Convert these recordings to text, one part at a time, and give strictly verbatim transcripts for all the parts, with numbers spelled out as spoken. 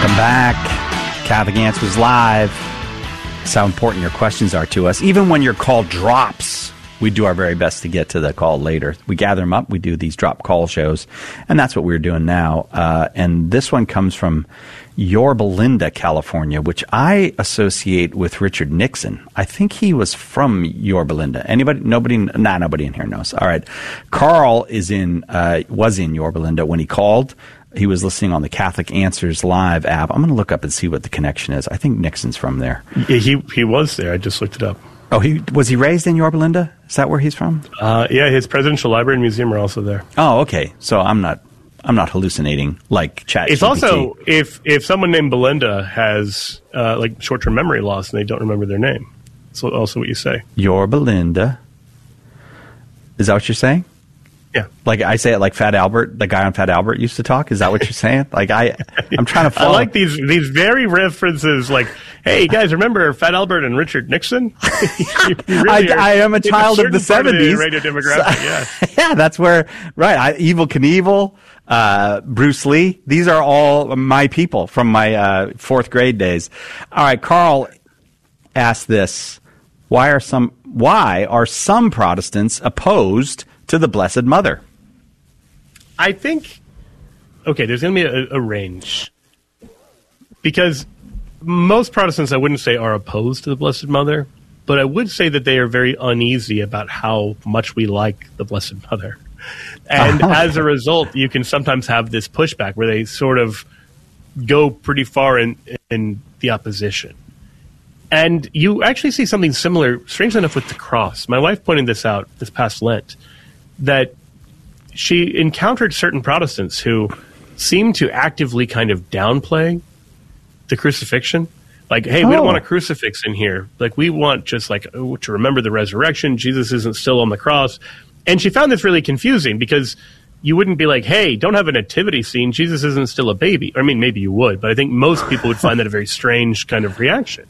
Welcome back. Catholic Answers Live. That's how important your questions are to us. Even when your call drops, we do our very best to get to the call later. We gather them up. We do these drop call shows. And that's what we're doing now. Uh, and this one comes from Yorba Linda, California, which I associate with Richard Nixon. I think he was from Yorba Linda. Anybody? Nobody? Nah, nobody in here knows. All right. Carl is in, uh, was in Yorba Linda when he called. He was listening on the Catholic Answers Live app. I'm going to look up and see what the connection is. I think Nixon's from there. Yeah, he he was there. I just looked it up. Oh, he was he raised in Yorba Linda? Is that where he's from? Uh, yeah, his Presidential Library and Museum are also there. Oh, okay. So I'm not I'm not hallucinating like Chat. It's also if if someone named Belinda has uh, like short term memory loss and they don't remember their name. That's also what you say. Yorba Linda. Is that what you're saying? Yeah. Like I say it like Fat Albert, the guy on Fat Albert used to talk. Is that what you're saying? Like I, I'm trying to follow. I like these these very references. Like, hey guys, remember Fat Albert and Richard Nixon? really I, I am a child of the seventies. Radio demographic. So, yeah. yeah, that's where right. I, Evel Knievel, uh, Bruce Lee. These are all my people from my uh, fourth grade days. All right, Carl asked this: Why are some Why are some Protestants opposed to the Blessed Mother? I think, okay, there's going to be a, a range. Because most Protestants, I wouldn't say, are opposed to the Blessed Mother, but I would say that they are very uneasy about how much we like the Blessed Mother. And as a result, you can sometimes have this pushback where they sort of go pretty far in, in the opposition. And you actually see something similar, strangely enough, with the cross. My wife pointed this out this past Lent, that she encountered certain Protestants who seemed to actively kind of downplay the crucifixion. Like, hey, we oh. don't want a crucifix in here. Like, we want just like oh, to remember the resurrection. Jesus isn't still on the cross. And she found this really confusing because you wouldn't be like, hey, don't have a nativity scene. Jesus isn't still a baby. I mean, maybe you would, but I think most people would find that a very strange kind of reaction.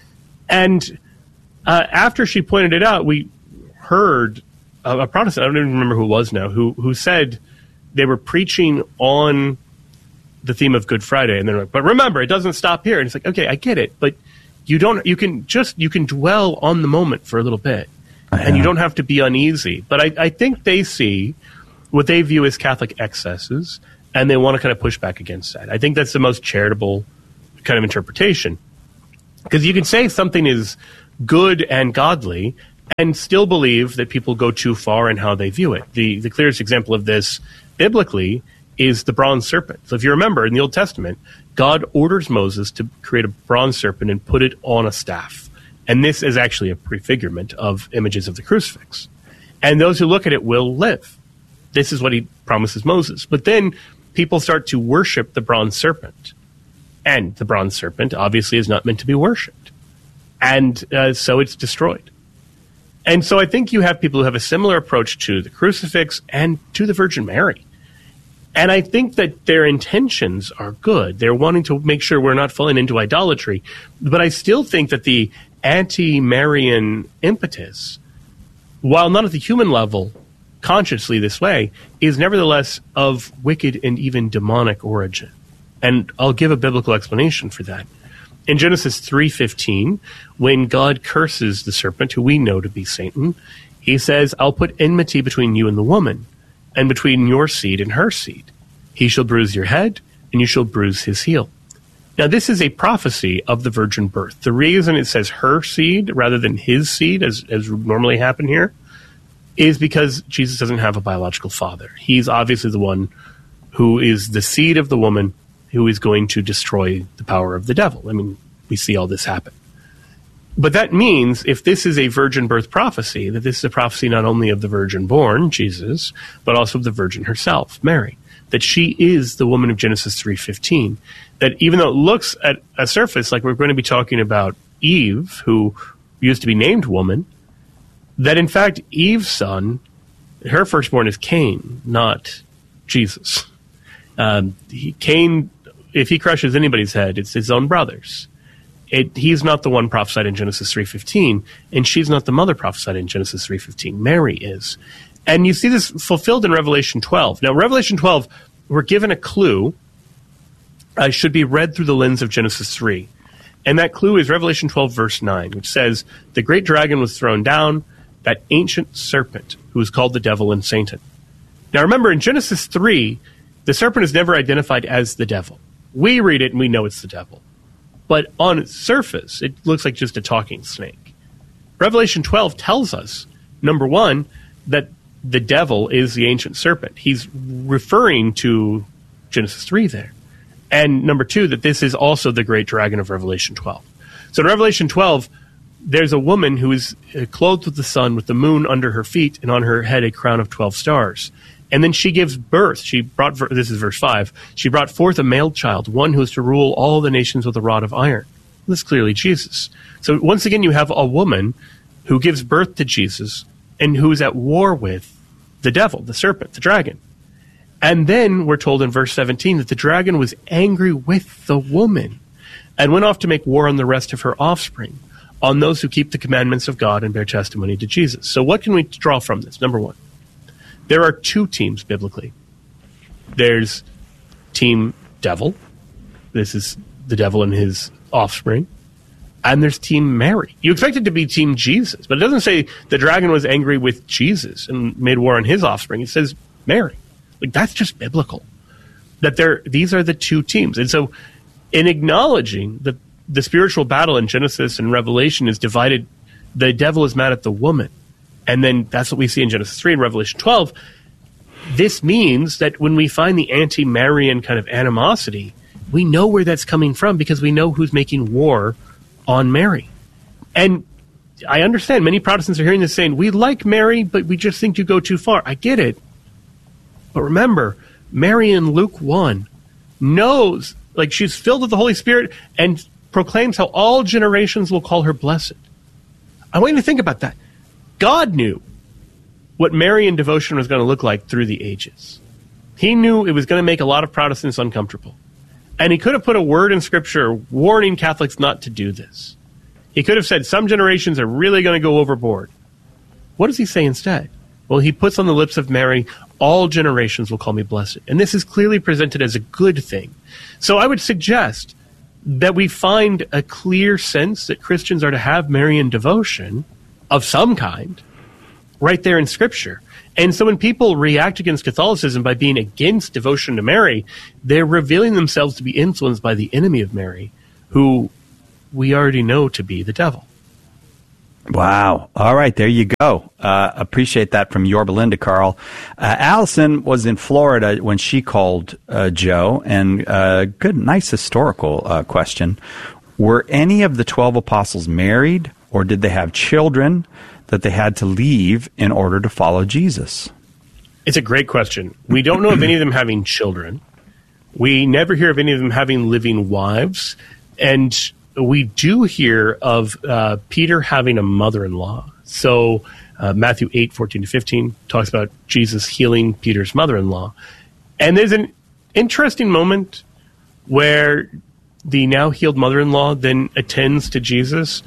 And uh, after she pointed it out, we heard a Protestant, I don't even remember who it was now, who who said they were preaching on the theme of Good Friday, and they're like, but remember, it doesn't stop here. And it's like, okay, I get it, but you don't, you can just, you can dwell on the moment for a little bit, and you don't have to be uneasy. But I, I think they see what they view as Catholic excesses, and they want to kind of push back against that. I think that's the most charitable kind of interpretation. Because you can say something is good and godly, and still believe that people go too far in how they view it. The the clearest example of this biblically is the bronze serpent. So if you remember, in the Old Testament, God orders Moses to create a bronze serpent and put it on a staff. And this is actually a prefigurement of images of the crucifix. And those who look at it will live. This is what he promises Moses. But then people start to worship the bronze serpent. And the bronze serpent obviously is not meant to be worshipped. And uh, so it's destroyed. And so I think you have people who have a similar approach to the crucifix and to the Virgin Mary. And I think that their intentions are good. They're wanting to make sure we're not falling into idolatry. But I still think that the anti-Marian impetus, while not at the human level, consciously this way, is nevertheless of wicked and even demonic origin. And I'll give a biblical explanation for that. In Genesis three fifteen, when God curses the serpent, who we know to be Satan, he says, I'll put enmity between you and the woman, and between your seed and her seed. He shall bruise your head, and you shall bruise his heel. Now, this is a prophecy of the virgin birth. The reason it says her seed rather than his seed, as, as normally happen here, is because Jesus doesn't have a biological father. He's obviously the one who is the seed of the woman who is going to destroy the power of the devil. I mean, we see all this happen. But that means, if this is a virgin birth prophecy, that this is a prophecy not only of the virgin born, Jesus, but also of the virgin herself, Mary, that she is the woman of Genesis three fifteen, that even though it looks at a surface like we're going to be talking about Eve, who used to be named woman, that in fact Eve's son, her firstborn is Cain, not Jesus. Um, he, Cain, if he crushes anybody's head, it's his own brother's. It, he's not the one prophesied in Genesis three fifteen, and she's not the mother prophesied in Genesis three fifteen. Mary is. And you see this fulfilled in Revelation twelve. Now, Revelation twelve, we're given a clue uh, should be read through the lens of Genesis three. And that clue is Revelation twelve, verse nine, which says, the great dragon was thrown down, that ancient serpent who is called the devil and Satan. Now remember, in Genesis three, the serpent is never identified as the devil. We read it and we know it's the devil. But on its surface, it looks like just a talking snake. Revelation twelve tells us, number one, that the devil is the ancient serpent. He's referring to Genesis three there. And number two, that this is also the great dragon of Revelation twelve. So in Revelation twelve, there's a woman who is clothed with the sun, with the moon under her feet, and on her head a crown of twelve stars. And then she gives birth. She brought, this is verse five, she brought forth a male child, one who is to rule all the nations with a rod of iron. This is clearly Jesus. So once again, you have a woman who gives birth to Jesus and who is at war with the devil, the serpent, the dragon. And then we're told in verse seventeen that the dragon was angry with the woman and went off to make war on the rest of her offspring, on those who keep the commandments of God and bear testimony to Jesus. So what can we draw from this? Number one, there are two teams biblically. There's team devil. This is the devil and his offspring. And there's team Mary. You expect it to be team Jesus, but it doesn't say the dragon was angry with Jesus and made war on his offspring. It says Mary. Like, that's just biblical. That there, these are the two teams. And so in acknowledging that the spiritual battle in Genesis and Revelation is divided, the devil is mad at the woman. And then that's what we see in Genesis three and Revelation twelve. This means that when we find the anti-Marian kind of animosity, we know where that's coming from because we know who's making war on Mary. And I understand many Protestants are hearing this saying, we like Mary, but we just think you go too far. I get it. But remember, Mary in Luke one knows, like, she's filled with the Holy Spirit and proclaims how all generations will call her blessed. I want you to think about that. God knew what Marian devotion was going to look like through the ages. He knew it was going to make a lot of Protestants uncomfortable. And he could have put a word in Scripture warning Catholics not to do this. He could have said, some generations are really going to go overboard. What does he say instead? Well, he puts on the lips of Mary, all generations will call me blessed. And this is clearly presented as a good thing. So I would suggest that we find a clear sense that Christians are to have Marian devotion of some kind right there in Scripture. And so when people react against Catholicism by being against devotion to Mary, they're revealing themselves to be influenced by the enemy of Mary, who we already know to be the devil. Wow. All right, there you go. Uh, appreciate that from Yorba Linda, Carl. Uh, Allison was in Florida when she called uh, Joe, and uh, good, nice historical uh, question. Were any of the twelve apostles married, or did they have children that they had to leave in order to follow Jesus? It's a great question. We don't know of any of them having children. We never hear of any of them having living wives. And we do hear of uh, Peter having a mother-in-law. So uh, Matthew eight, fourteen to fifteen talks about Jesus healing Peter's mother-in-law. And there's an interesting moment where the now healed mother-in-law then attends to Jesus.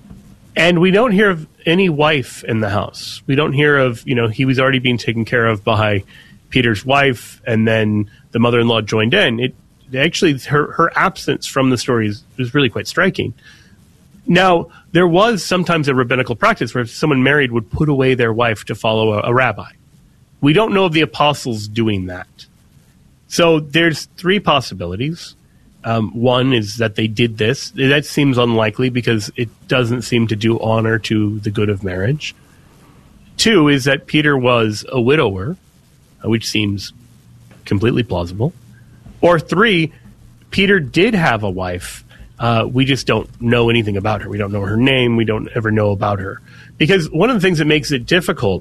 And we don't hear of any wife in the house. We don't hear of, you know, he was already being taken care of by Peter's wife, and then the mother-in-law joined in. It actually, her, her absence from the story is, is really quite striking. Now, there was sometimes a rabbinical practice where if someone married would put away their wife to follow a, a rabbi. We don't know of the apostles doing that. So there's three possibilities. Um, one is that they did this. That seems unlikely because it doesn't seem to do honor to the good of marriage. Two is that Peter was a widower, which seems completely plausible. Or three, Peter did have a wife. Uh, we just don't know anything about her. We don't know her name. We don't ever know about her. Because one of the things that makes it difficult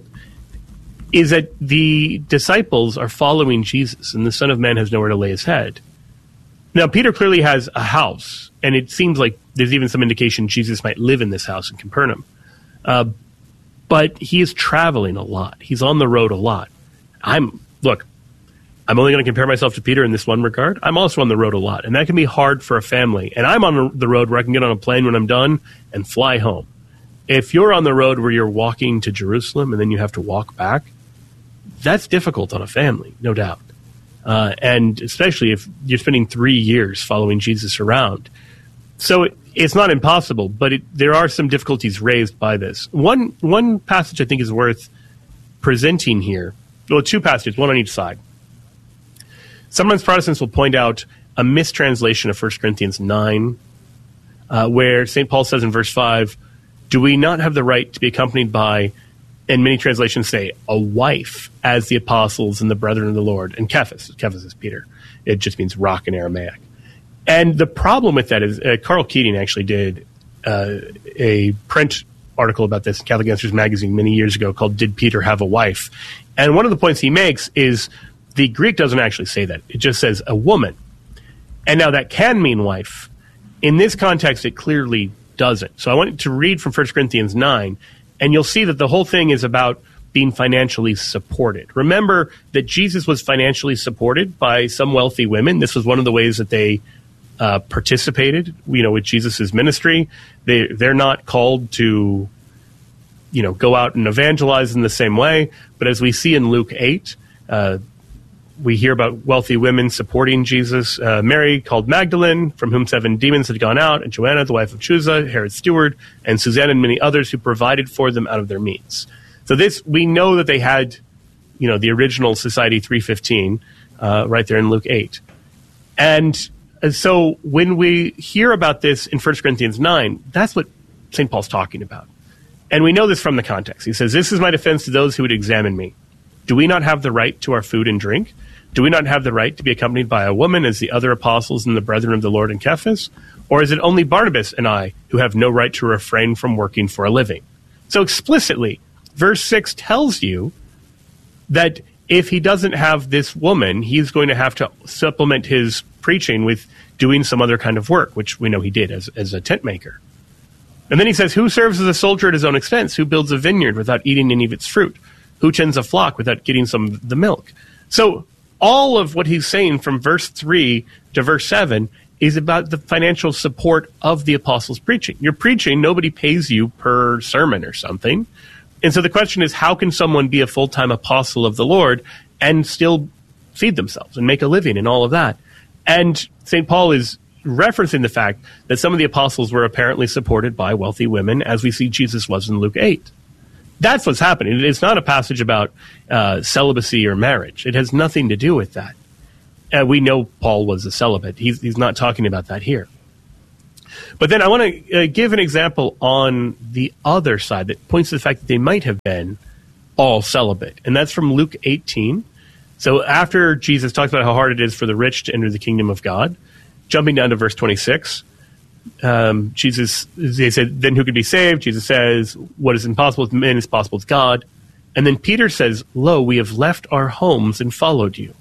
is that the disciples are following Jesus, and the Son of Man has nowhere to lay his head. Now, Peter clearly has a house, and it seems like there's even some indication Jesus might live in this house in Capernaum. Uh, but he is traveling a lot. He's on the road a lot. I'm, look, I'm only going to compare myself to Peter in this one regard. I'm also on the road a lot, and that can be hard for a family. And I'm on the road where I can get on a plane when I'm done and fly home. If you're on the road where you're walking to Jerusalem and then you have to walk back, that's difficult on a family, no doubt. uh, and especially if you're spending three years following Jesus around. So it, it's not impossible, but it, there are some difficulties raised by this. One one passage I think is worth presenting here. Well, two passages, one on each side. Sometimes Protestants will point out a mistranslation of First Corinthians nine, uh, where Saint Paul says in verse five, do we not have the right to be accompanied by, and many translations say, a wife, as the apostles and the brethren of the Lord, and Cephas. Cephas is Peter. It just means rock in Aramaic. And the problem with that is, uh, Carl Keating actually did uh, a print article about this in Catholic Answers magazine many years ago called Did Peter Have a Wife? And one of the points he makes is the Greek doesn't actually say that. It just says a woman. And now that can mean wife. In this context, it clearly doesn't. So I want to read from First Corinthians nine, and you'll see that the whole thing is about being financially supported. Remember that Jesus was financially supported by some wealthy women. This was one of the ways that they uh, participated, you know, with Jesus' ministry. They, they're not called to, you know, go out and evangelize in the same way. But as we see in Luke eight, uh, we hear about wealthy women supporting Jesus. Uh, Mary, called Magdalene, from whom seven demons had gone out, and Joanna, the wife of Chuza, Herod's steward, and Susanna, and many others who provided for them out of their means. So this, we know that they had, you know, the original Society three fifteen uh, right there in Luke eight. And uh, so when we hear about this in First Corinthians nine, that's what Saint Paul's talking about. And we know this from the context. He says, this is my defense to those who would examine me. Do we not have the right to our food and drink? Do we not have the right to be accompanied by a woman as the other apostles and the brethren of the Lord and Cephas? Or is it only Barnabas and I who have no right to refrain from working for a living? So explicitly, verse six tells you that if he doesn't have this woman, he's going to have to supplement his preaching with doing some other kind of work, which we know he did as, as a tent maker. And then he says, who serves as a soldier at his own expense? Who builds a vineyard without eating any of its fruit? Who tends a flock without getting some of the milk? So all of what he's saying from verse three to verse seven is about the financial support of the apostles' preaching. You're preaching, nobody pays you per sermon or something. And so the question is, how can someone be a full-time apostle of the Lord and still feed themselves and make a living and all of that? And Saint Paul is referencing the fact that some of the apostles were apparently supported by wealthy women, as we see Jesus was in Luke eight. That's what's happening. It's not a passage about uh, celibacy or marriage. It has nothing to do with that. Uh, we know Paul was a celibate. He's, he's not talking about that here. But then I want to uh, give an example on the other side that points to the fact that they might have been all celibate. And that's from Luke eighteen. So after Jesus talks about how hard it is for the rich to enter the kingdom of God, jumping down to verse twenty-six, Um, Jesus, they said, then who could be saved? Jesus says, what is impossible with men is possible with God. And then Peter says, lo, we have left our homes and followed you.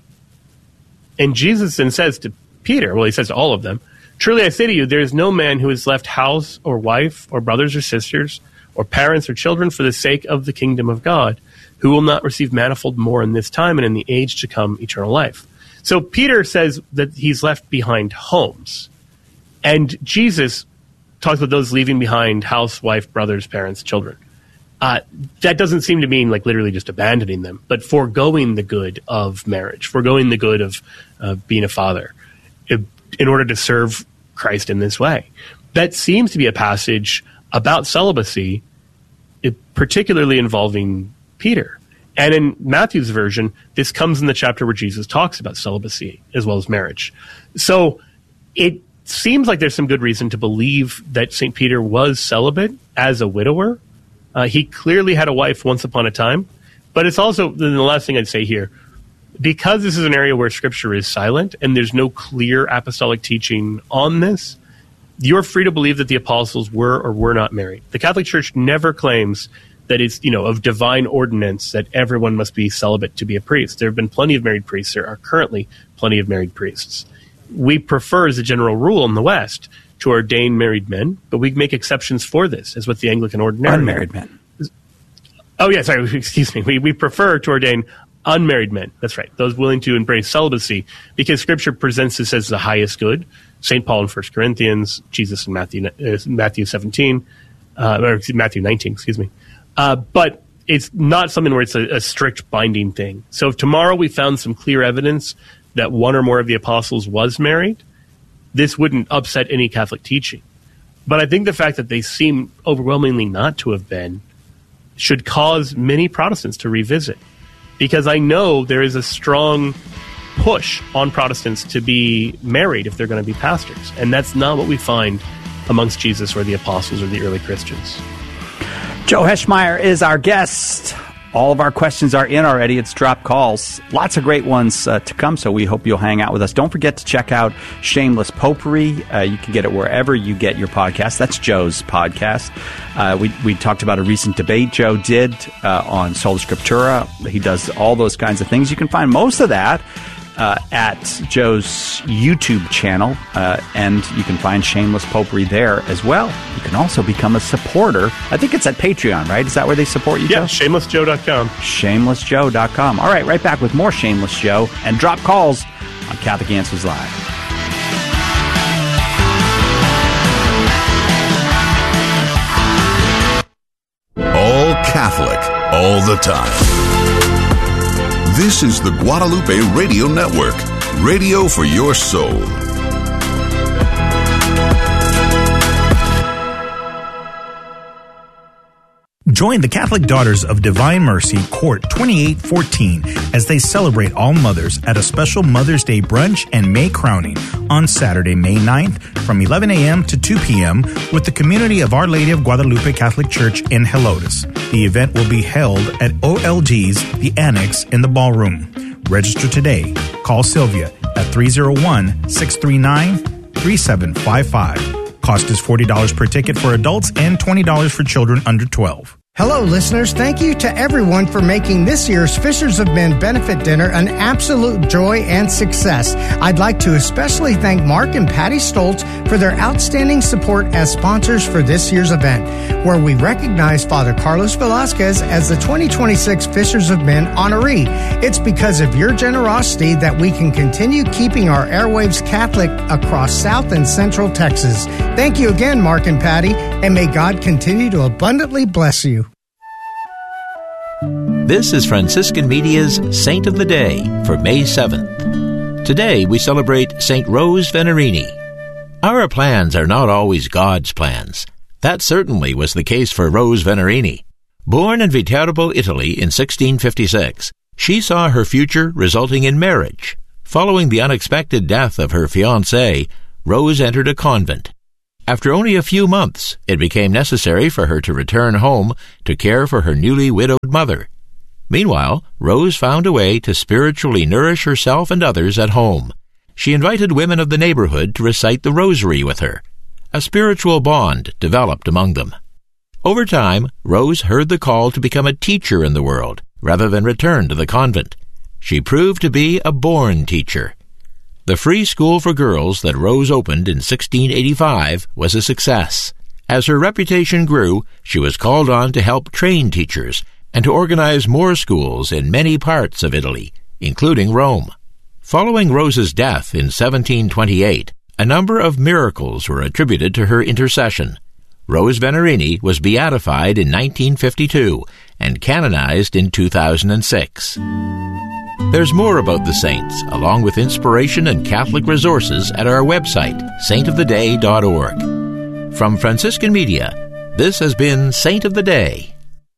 And Jesus then says to Peter, well, he says to all of them, truly I say to you, there is no man who has left house or wife or brothers or sisters or parents or children for the sake of the kingdom of God, who will not receive manifold more in this time and in the age to come eternal life. So Peter says that he's left behind homes. And Jesus talks about those leaving behind house, wife, brothers, parents, children. Uh, that doesn't seem to mean like literally just abandoning them, but foregoing the good of marriage, foregoing the good of uh, being a father in order to serve Christ in this way. That seems to be a passage about celibacy, particularly involving Peter. And in Matthew's version, this comes in the chapter where Jesus talks about celibacy as well as marriage. So it seems like there's some good reason to believe that Saint Peter was celibate as a widower. Uh, he clearly had a wife once upon a time. But it's also, the last thing I'd say here, because this is an area where Scripture is silent and there's no clear apostolic teaching on this, you're free to believe that the apostles were or were not married. The Catholic Church never claims that it's, you know, of divine ordinance that everyone must be celibate to be a priest. There have been plenty of married priests. There are currently plenty of married priests. We prefer, as a general rule in the West, to ordain married men, but we make exceptions for this, as with the Anglican ordinary. Unmarried men. Oh, yeah, sorry, excuse me. We, we prefer to ordain unmarried men. That's right. Those willing to embrace celibacy, because Scripture presents this as the highest good. Saint Paul in First Corinthians, Jesus in Matthew uh, Matthew seventeen, uh, or Matthew nineteen, excuse me. Uh, but it's not something where it's a, a strict binding thing. So if tomorrow we found some clear evidence that one or more of the apostles was married, this wouldn't upset any Catholic teaching. But I think the fact that they seem overwhelmingly not to have been should cause many Protestants to revisit. Because I know there is a strong push on Protestants to be married if they're going to be pastors. And that's not what we find amongst Jesus or the apostles or the early Christians. Joe Heschmeyer is our guest. All of our questions are in already. It's drop calls. Lots of great ones uh, to come, so we hope you'll hang out with us. Don't forget to check out Shameless Popery. Uh, you can get it wherever you get your podcast. That's Joe's podcast. Uh, we, we talked about a recent debate Joe did uh, on Sola Scriptura. He does all those kinds of things. You can find most of that Uh, at Joe's YouTube channel, uh, and you can find Shameless Popery there as well. You can also become a supporter. I think it's at Patreon, right? Is that where they support you, yeah, Joe? shameless joe dot com. shameless joe dot com. All right, right back with more Shameless Joe and drop calls on Catholic Answers Live. All Catholic, all the time. This is the Guadalupe Radio Network, radio for your soul. Join the Catholic Daughters of Divine Mercy Court twenty-eight fourteen as they celebrate all mothers at a special Mother's Day brunch and May crowning on Saturday, May ninth from eleven a.m. to two p.m. with the community of Our Lady of Guadalupe Catholic Church in Helotes. The event will be held at O L G's The Annex in the ballroom. Register today. Call Sylvia at three oh one, six three nine, three seven five five. Cost is forty dollars per ticket for adults and twenty dollars for children under twelve. Hello, listeners. Thank you to everyone for making this year's Fishers of Men Benefit Dinner an absolute joy and success. I'd like to especially thank Mark and Patty Stoltz for their outstanding support as sponsors for this year's event, where we recognize Father Carlos Velasquez as the twenty twenty-six Fishers of Men honoree. It's because of your generosity that we can continue keeping our airwaves Catholic across South and Central Texas. Thank you again, Mark and Patty, and may God continue to abundantly bless you. This is Franciscan Media's Saint of the Day for May seventh. Today we celebrate Saint Rose Venerini. Our plans are not always God's plans. That certainly was the case for Rose Venerini. Born in Viterbo, Italy in sixteen fifty-six, she saw her future resulting in marriage. Following the unexpected death of her fiancé, Rose entered a convent. After only a few months, it became necessary for her to return home to care for her newly widowed mother. Meanwhile, Rose found a way to spiritually nourish herself and others at home. She invited women of the neighborhood to recite the rosary with her. A spiritual bond developed among them. Over time, Rose heard the call to become a teacher in the world, rather than return to the convent. She proved to be a born teacher. The free school for girls that Rose opened in sixteen eighty-five was a success. As her reputation grew, she was called on to help train teachers and to organize more schools in many parts of Italy, including Rome. Following Rose's death in seventeen twenty-eight, a number of miracles were attributed to her intercession. Rose Venerini was beatified in nineteen fifty-two and canonized in two thousand six. There's more about the saints, along with inspiration and Catholic resources at our website, saint of the day dot org. From Franciscan Media, this has been Saint of the Day.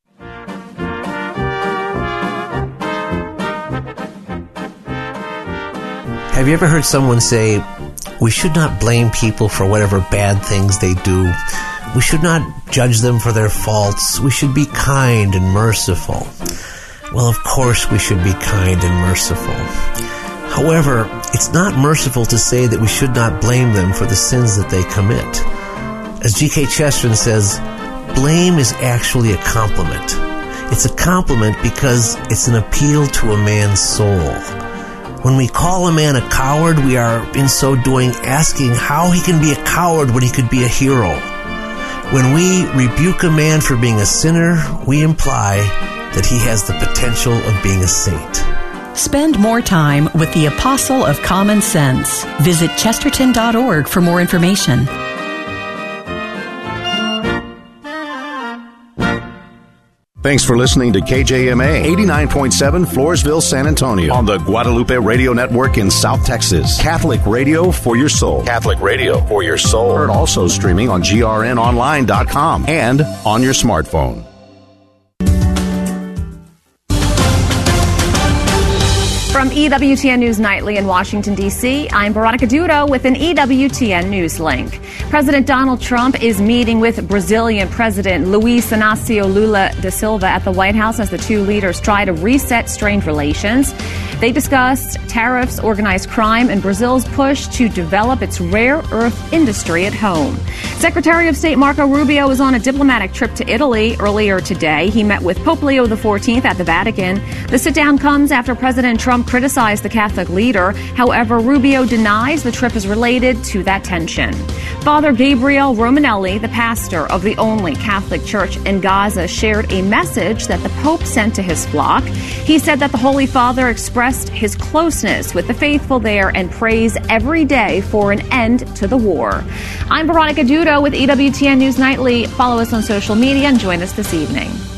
Have you ever heard someone say, we should not blame people for whatever bad things they do. We should not judge them for their faults. We should be kind and merciful. Well, of course we should be kind and merciful. However, it's not merciful to say that we should not blame them for the sins that they commit. As G K Chesterton says, blame is actually a compliment. It's a compliment because it's an appeal to a man's soul. When we call a man a coward, we are, in so doing, asking how he can be a coward when he could be a hero. When we rebuke a man for being a sinner, we imply that he has the potential of being a saint. Spend more time with the Apostle of Common Sense. Visit chesterton dot org for more information. Thanks for listening to K J M A eighty-nine point seven Floresville, San Antonio on the Guadalupe Radio Network in South Texas. Catholic radio for your soul. Catholic radio for your soul. Heard also streaming on G R N online dot com and on your smartphone. From E W T N News Nightly in Washington, D C, I'm Veronica Duro with an E W T N News link. President Donald Trump is meeting with Brazilian President Luiz Inácio Lula da Silva at the White House as the two leaders try to reset strained relations. They discussed tariffs, organized crime, and Brazil's push to develop its rare earth industry at home. Secretary of State Marco Rubio was on a diplomatic trip to Italy earlier today. He met with Pope Leo the fourteenth at the Vatican. The sit-down comes after President Trump criticized the Catholic leader. However, Rubio denies the trip is related to that tension. Father Gabriel Romanelli, the pastor of the only Catholic church in Gaza, shared a message that the Pope sent to his flock. He said that the Holy Father expressed his closeness with the faithful there and prays every day for an end to the war. I'm Veronica Dudo with E W T N News Nightly. Follow us on social media and join us this evening.